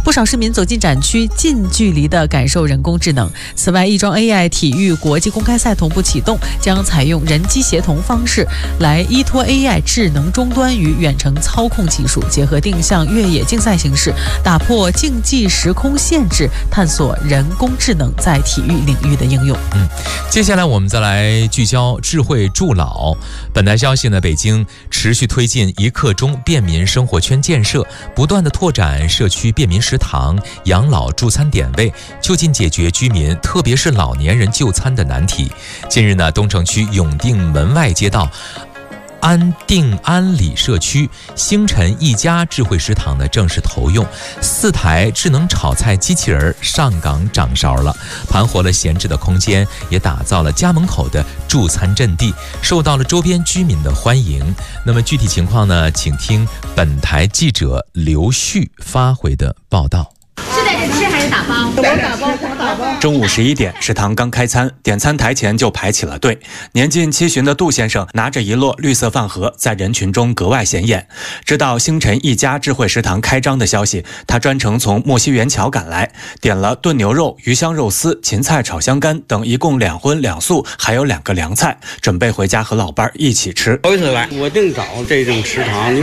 不少市民走进展区，近距离地感受人工智能。此外，亦庄 AI 体育国际公开赛同步启动，将采用人机协同方式来依托 AI 智能终端与远程操控技术，结合定向越野竞赛形式，打破竞技时空限制，探索人工智能在体育领域的应用。 接下来我们再来聚焦智慧助老。本台消息呢，北京持续推进一刻钟便民生活圈建设，不断的拓展社区便民食堂、养老助餐点位，就近解决居民特别是老年人就餐的难题。近日呢，东城区永定门外街道定安里社区星辰一家智慧食堂呢正式投用，4台智能炒菜机器人上岗掌勺了，盘活了闲置的空间，也打造了家门口的助餐阵地，受到了周边居民的欢迎。那么具体情况呢，请听本台记者刘旭发回的报道。 是带着吃还是打包？ 我打包。中午11点，食堂刚开餐，点餐台前就排起了队。年近70的杜先生拿着一摞绿色饭盒，在人群中格外显眼。知道星辰一家智慧食堂开张的消息，他专程从莫西园桥赶来，点了炖牛肉、鱼香肉丝、芹菜炒香干等一共2荤2素，还有2个凉菜，准备回家和老伴一起吃。 头一次来，我正找这种食堂。